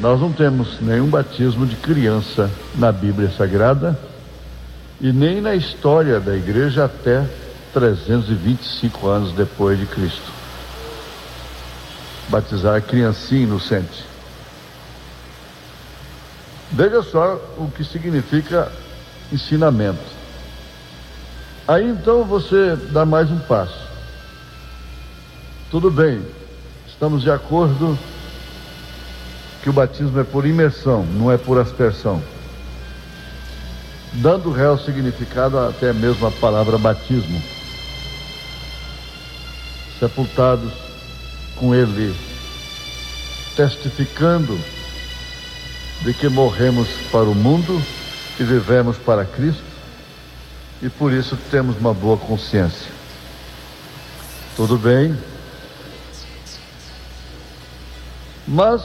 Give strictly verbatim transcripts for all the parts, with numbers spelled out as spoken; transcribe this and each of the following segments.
Nós não temos nenhum batismo de criança na Bíblia Sagrada e nem na história da igreja até trezentos e vinte e cinco anos depois de Cristo. Batizar a criancinha inocente. Veja só o que significa ensinamento. Aí então você dá mais um passo. Tudo bem, estamos de acordo que o batismo é por imersão, não é por aspersão. Dando real significado até mesmo a palavra batismo. Sepultados com ele, testificando de que morremos para o mundo e vivemos para Cristo, e por isso temos uma boa consciência. Tudo bem? Mas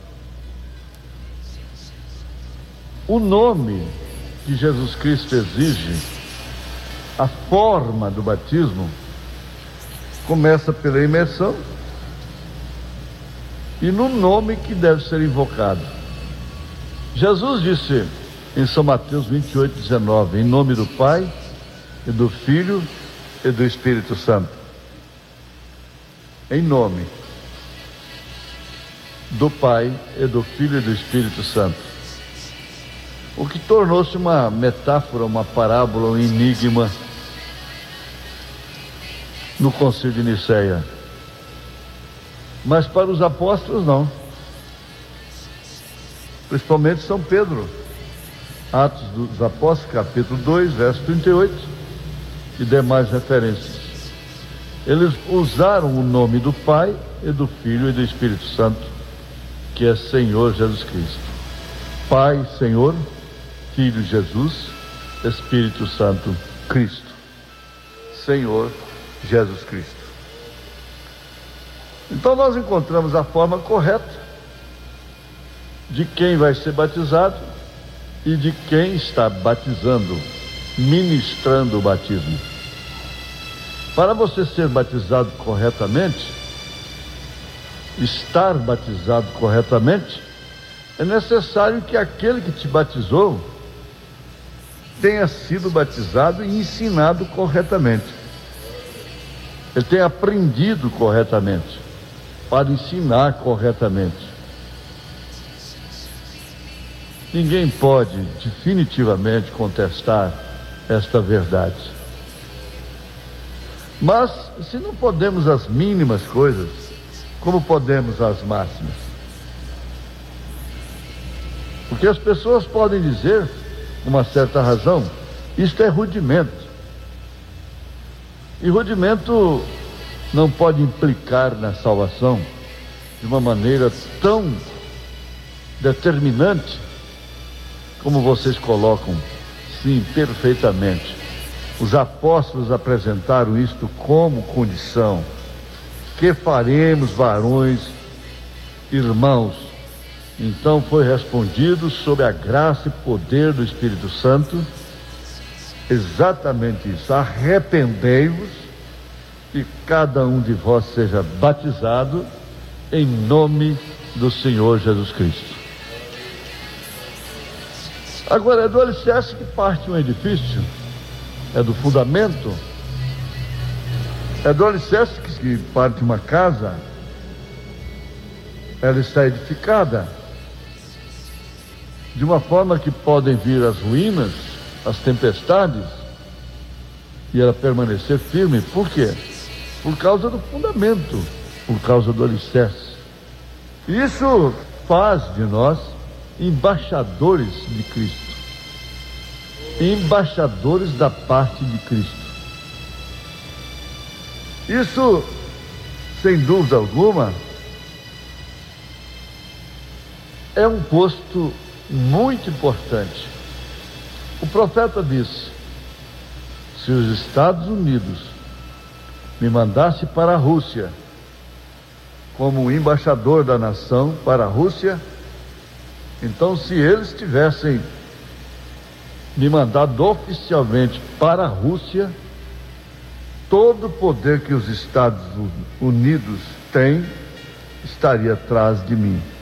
o nome que Jesus Cristo exige, a forma do batismo, começa pela imersão e no nome que deve ser invocado. Jesus disse em São Mateus vinte e oito, dezenove, em nome do Pai, e do Filho, e do Espírito Santo. Em nome do Pai, e do Filho, e do Espírito Santo. O que tornou-se uma metáfora, uma parábola, um enigma no Concílio de Nicéia. Mas para os apóstolos não. Principalmente São Pedro. Atos dos Apóstolos, capítulo dois, verso trinta e oito, e demais referências. Eles usaram o nome do Pai, e do Filho, e do Espírito Santo, que é Senhor Jesus Cristo. Pai, Senhor, Filho, Jesus, Espírito Santo, Cristo. Senhor Jesus Cristo. Então nós encontramos a forma correta de quem vai ser batizado e de quem está batizando, ministrando o batismo. Para você ser batizado corretamente, estar batizado corretamente, é necessário que aquele que te batizou tenha sido batizado e ensinado corretamente. Ele tenha aprendido corretamente, para ensinar corretamente. Ninguém pode definitivamente contestar esta verdade. Mas, se não podemos as mínimas coisas, como podemos as máximas? Porque as pessoas podem dizer, com uma certa razão, isto é rudimento. E rudimento não pode implicar na salvação de uma maneira tão determinante como vocês colocam. Sim, perfeitamente. Os apóstolos apresentaram isto como condição. Que faremos, varões, irmãos? Então foi respondido, sob a graça e poder do Espírito Santo, exatamente isso: arrependei-vos e cada um de vós seja batizado em nome do Senhor Jesus Cristo. Agora, é do alicerce que parte um edifício, é do fundamento, é do alicerce que parte uma casa, ela está edificada de uma forma que podem vir as ruínas, as tempestades, e ela permanecer firme. Por quê? Por causa do fundamento, por causa do alicerce. Isso faz de nós embaixadores de Cristo, embaixadores da parte de Cristo. Isso, sem dúvida alguma, é um posto muito importante. O profeta disse: se os Estados Unidos me mandasse para a Rússia como embaixador da nação para a Rússia, então, se eles tivessem me mandado oficialmente para a Rússia, todo o poder que os Estados Unidos têm estaria atrás de mim.